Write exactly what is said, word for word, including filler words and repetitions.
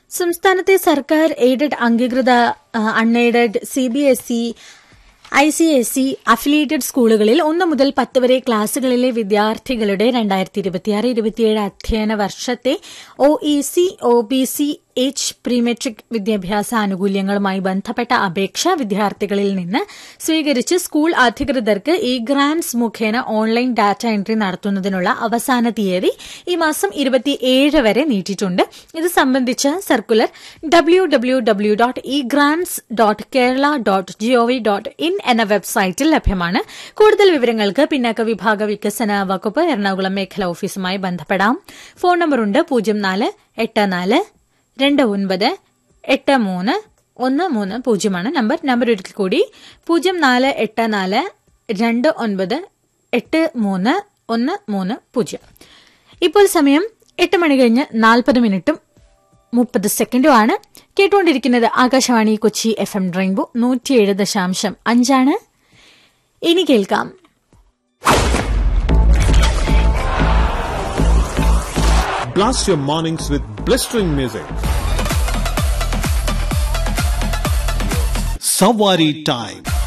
സംസ്ഥാനത്തെ സർക്കാർ എയ്ഡഡ് അംഗീകൃത unaided C B S E I C S E affiliated സ്കൂളുകളിൽ ഒന്ന് മുതൽ പത്ത് വരെ ക്ലാസുകളിലെ വിദ്യാർത്ഥികളുടെ രണ്ടായിരത്തി ഇരുപത്തിയാറ് ഇരുപത്തിയേഴ് അധ്യയന വർഷത്തെ O E C O B C H prematric വിദ്യാഭ്യാസ ആനുകൂല്യങ്ങളുമായി ബന്ധപ്പെട്ട അപേക്ഷ വിദ്യാർത്ഥികളിൽ നിന്ന് സ്വീകരിച്ച് സ്കൂൾ അധികൃതർക്ക് ഇ ഗ്രാന്റ്സ് മുഖേന ഓൺലൈൻ ഡാറ്റ എൻട്രി നടത്തുന്നതിനുള്ള അവസാന തീയതി ഈ മാസം ഇരുപത്തിയേഴ് വരെ നീട്ടിയിട്ടുണ്ട്. ഇത് സംബന്ധിച്ച circular W W W dot E grants dot Kerala dot G O V dot in എന്ന വെബ്സൈറ്റിൽ ലഭ്യമാണ്. കൂടുതൽ വിവരങ്ങൾക്ക് പിന്നാക്ക വിഭാഗ വികസന വകുപ്പ് എറണാകുളം മേഖലാ ഓഫീസുമായി ബന്ധപ്പെടാം. ഫോൺ നമ്പറുണ്ട് പൂജ്യം നാല് എട്ട് നാല് രണ്ട് ഒൻപത് എട്ട് മൂന്ന് ഒന്ന് മൂന്ന് പൂജ്യമാണ് നമ്പർ. നമ്പർ ഒരിക്കൽ കൂടി പൂജ്യം നാല് എട്ട് നാല് രണ്ട് ഒൻപത് എട്ട് മൂന്ന് ഒന്ന് മൂന്ന് പൂജ്യം. ഇപ്പോൾ സമയം എട്ട് മണി കഴിഞ്ഞ് നാൽപ്പത് മിനിറ്റും മുപ്പത് സെക്കൻഡുമാണ്. കേട്ടുകൊണ്ടിരിക്കുന്നത് Akashvani Kochi F M rainbow നൂറ്റിയേഴ് ദശാംശം അഞ്ചാണ്. ഇനി കേൾക്കാം Blast your mornings with blistering music. Savari time.